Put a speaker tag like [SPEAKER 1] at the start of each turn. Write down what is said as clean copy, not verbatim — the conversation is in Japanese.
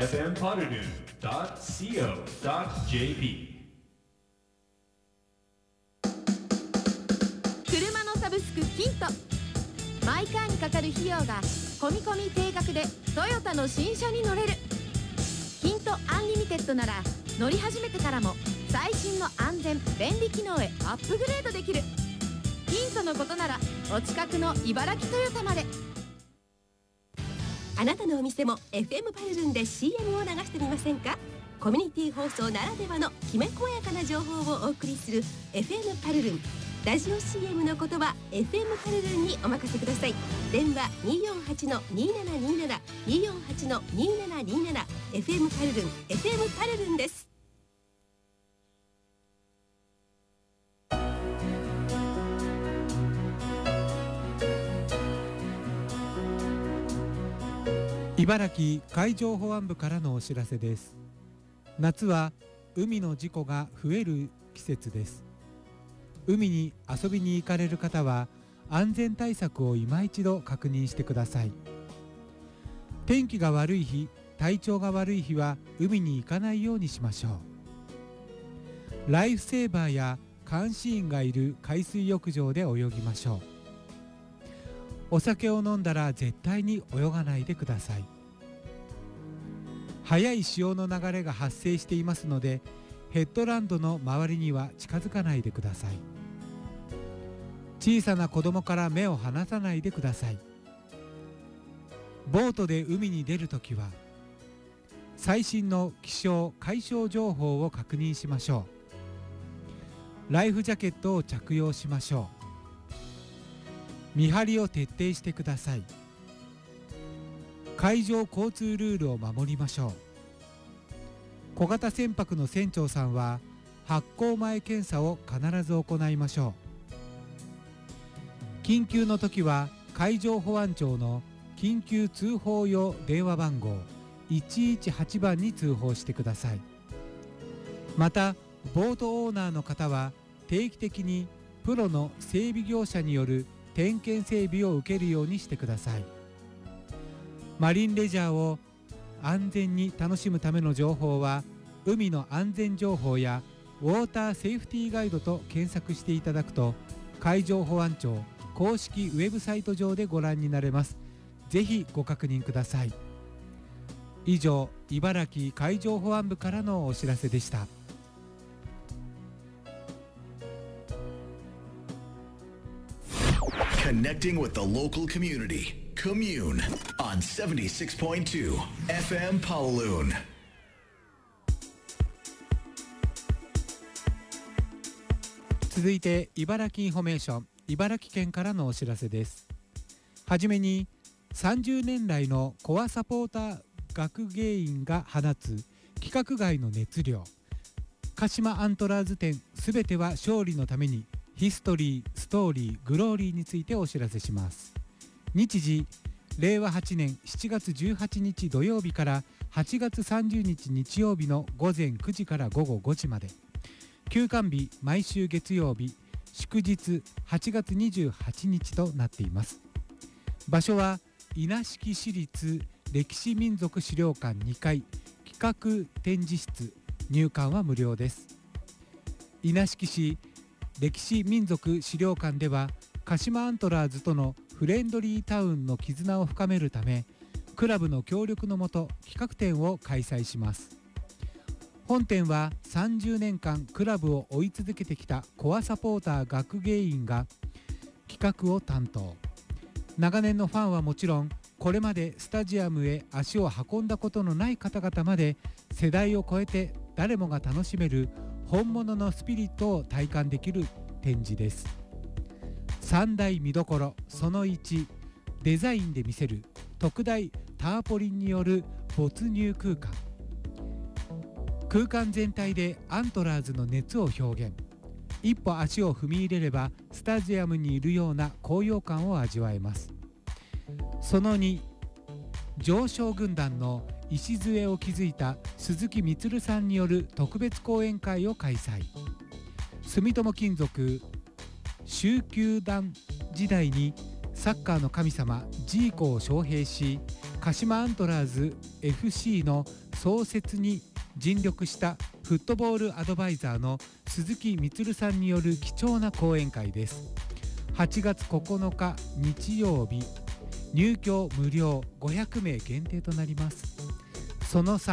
[SPEAKER 1] fmpodderton.co.jp。
[SPEAKER 2] 車のサブスクキント、マイカーにかかる費用が込み込み定額でトヨタの新車に乗れる。キントアンリミテッドなら乗り始めてからも最新の安全便利機能へアップグレードできる。キントのことならお近くの茨城トヨタまで。
[SPEAKER 3] あなたのお店も FM パルルンで CM を流してみませんか。コミュニティ放送ならではのきめ細やかな情報をお送りする FM パルルン。ラジオ CM の言葉 FM パルルンにお任せください。電話 248-2727 248-2727 FM パルルン FM パルルンです。
[SPEAKER 4] 茨城海上保安部からのお知らせです。夏は海の事故が増える季節です。海に遊びに行かれる方は安全対策を今一度確認してください。天気が悪い日、体調が悪い日は海に行かないようにしましょう。ライフセーバーや監視員がいる海水浴場で泳ぎましょう。お酒を飲んだら絶対に泳がないでください。速い潮の流れが発生していますので、ヘッドランドの周りには近づかないでください。小さな子供から目を離さないでください。ボートで海に出るときは最新の気象・海象情報を確認しましょう。ライフジャケットを着用しましょう。見張りを徹底してください。海上交通ルールを守りましょう。小型船舶の船長さんは発航前検査を必ず行いましょう。緊急の時は海上保安庁の緊急通報用電話番号118番に通報してください。またボートオーナーの方は定期的にプロの整備業者による点検整備を受けるようにしてください。マリンレジャーを安全に楽しむための情報は海の安全情報やウォーターセーフティーガイドと検索していただくと海上保安庁公式ウェブサイト上でご覧になれます。ぜひご確認ください。以上、茨城海上保安部からのお知らせでした。
[SPEAKER 5] Connecting with the local community. Commune on 76.2 FM Pawaloon.
[SPEAKER 4] 続いて茨城インフォメーション、茨城県からのお知らせです。はじめに30年来のコアサポーター学芸員が放つ規格外の熱量、鹿島アントラーズ店すべては勝利のためにヒストリー、ストーリー、グローリーについてお知らせします。日時令和8年7月18日土曜日から8月30日日曜日の午前9時から午後5時まで。休館日毎週月曜日、祝日8月28日となっています。場所は稲敷市立歴史民族資料館2階企画展示室、入館は無料です。稲敷市歴史民族資料館では鹿島アントラーズとのフレンドリータウンの絆を深めるためクラブの協力のもと企画展を開催します。本展は30年間クラブを追い続けてきたコアサポーター学芸員が企画を担当。長年のファンはもちろん、これまでスタジアムへ足を運んだことのない方々まで世代を超えて誰もが楽しめる本物のスピリットを体感できる展示です。3大見どころ、その1、デザインで見せる特大ターポリンによる没入空間。空間全体でアントラーズの熱を表現。一歩足を踏み入れればスタジアムにいるような高揚感を味わえます。その2、常勝軍団の礎を築いた鈴木充さんによる特別講演会を開催。住友金属蹴球団時代にサッカーの神様ジーコを招聘し、鹿島アントラーズ FC の創設に尽力したフットボールアドバイザーの鈴木充さんによる貴重な講演会です。8月9日日曜日、入居無料500名限定となります。その3